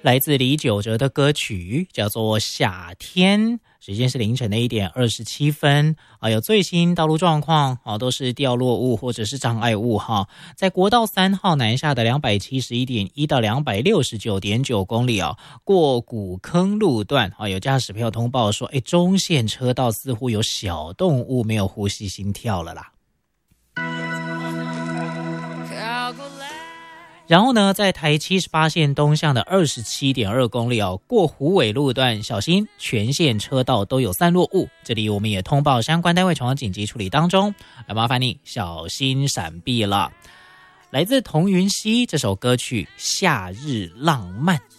来自李玖哲的歌曲叫做《夏天》，时间是凌晨的1点27分。有最新道路状况都是掉落物或者是障碍物在国道3号南下的271.1到269.9公里过古坑路段有驾驶朋友通报说，中线车道似乎有小动物没有呼吸心跳了啦。然后呢，在台78线东向的27.2公里过虎尾路段，小心全线车道都有散落物。这里我们也通报相关单位从紧急处理当中，来麻烦你小心闪避了。来自童云熙这首歌曲《夏日浪漫》。